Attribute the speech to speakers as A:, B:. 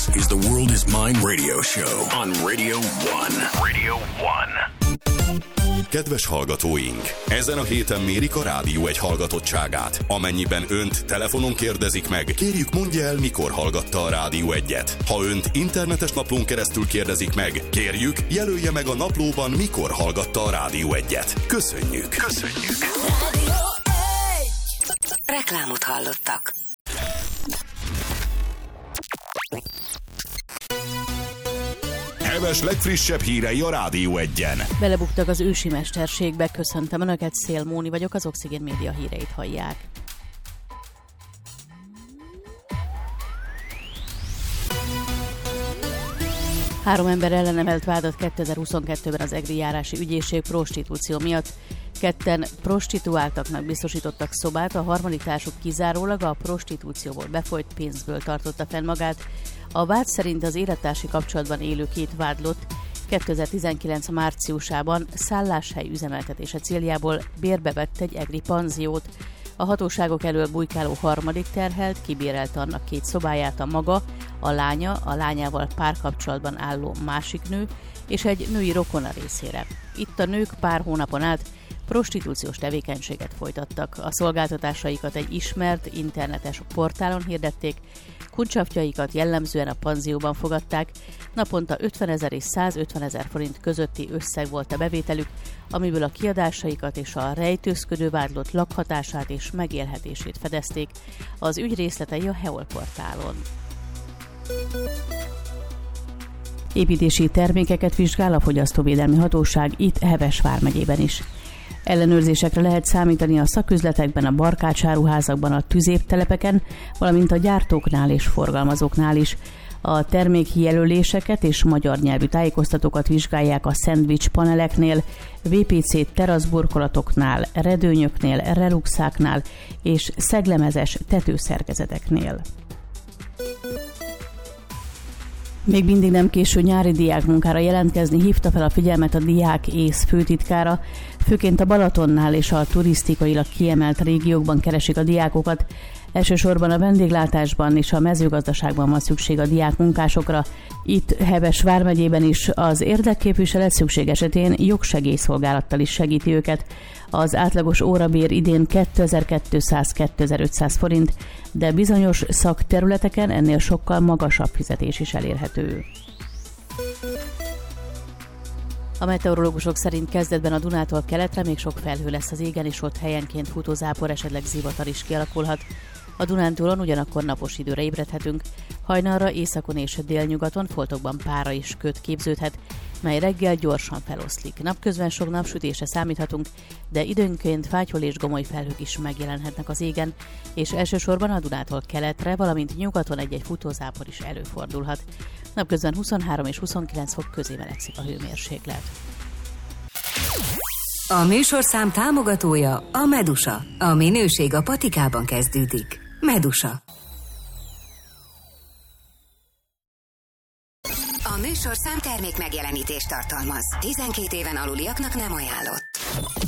A: is the World is Mine radio show on Radio 1. Radio 1.
B: Kedves hallgatóink! Ezen a héten mérik a Rádió 1 hallgatottságát. Amennyiben önt telefonon kérdezik meg, kérjük mondja el, mikor hallgatta a Rádió 1-et. Ha önt internetes naplón keresztül kérdezik meg, kérjük, jelölje meg a naplóban, mikor hallgatta a Rádió 1-et. Köszönjük! Köszönjük!
C: Rádió 1. Reklámot hallottak.
B: Heves legfrissebb hírei a Rádió 1-en.
D: Belebuktak az ősi mesterségbe, köszöntöm Önöket, Szél Móni vagyok, az Oxigén Média híreit hallják. Három ember ellen emelt vádat 2022-ben az Egri járási ügyészség prostitúció miatt. Ketten prostituáltaknak biztosítottak szobát, a harmadik társuk kizárólag a prostitúcióból befolyt pénzből tartotta fenn magát. A vád szerint az élettársi kapcsolatban élő két vádlott 2019 márciusában szálláshely üzemeltetése céljából bérbe vett egy egri panziót. A hatóságok elől bujkáló harmadik terhelt kibérelte annak két szobáját, a maga, a lánya, a lányával párkapcsolatban álló másik nő és egy női rokona részére. Itt a nők pár hónapon át prostitúciós tevékenységet folytattak. A szolgáltatásaikat egy ismert internetes portálon hirdették, kuncsafjaikat jellemzően a panzióban fogadták, naponta 50 000 és 150 000 forint közötti összeg volt a bevételük, amiből a kiadásaikat és a rejtőzködő vádlott lakhatását és megélhetését fedezték. Az ügy részletei a Heol portálon. Építési termékeket vizsgál a Fogyasztóvédelmi Hatóság itt Heves vármegyében is. Ellenőrzésekre lehet számítani a szaküzletekben, a barkácsáruházakban, a tüzértelepeken, valamint a gyártóknál és forgalmazóknál is. A termékjelöléseket és magyar nyelvű tájékoztatókat vizsgálják a szendvics paneleknél, VPC teraszburkolatoknál, redőnyöknél, reluxáknál és szeglemezes tetőszerkezeteknél. Még mindig nem késő nyári diákmunkára jelentkezni, hívta fel a figyelmet a diák ész főtitkára. Főként a Balatonnál és a turisztikailag kiemelt régiókban keresik a diákokat. Elsősorban a vendéglátásban és a mezőgazdaságban van szükség a diákmunkásokra. Itt Heves vármegyében is az érdekképviselet szükség esetén jogsegélyszolgálattal is segíti őket. Az átlagos órabér idén 2200-2500 forint, de bizonyos szakterületeken ennél sokkal magasabb fizetés is elérhető. A meteorológusok szerint kezdetben a Dunától keletre még sok felhő lesz az égen, és ott helyenként futózápor, esetleg zivatar is kialakulhat. A Dunántúlon ugyanakkor napos időre ébredhetünk. Hajnalra északon és délnyugaton foltokban pára és köd képződhet, mely reggel gyorsan feloszlik. Napközben sok napsütésre számíthatunk, de időnként fátyol és gomoly felhők is megjelenhetnek az égen, és elsősorban a Dunától keletre, valamint nyugaton egy-egy futózápor is előfordulhat. Napközben 23 és 29 fok közé melegszik a hőmérséklet.
C: A műsorszám támogatója a Medusa. A minőség a patikában kezdődik. Medusa. A műsorszám termék megjelenítést tartalmaz. 12 éven aluliaknak nem ajánlott.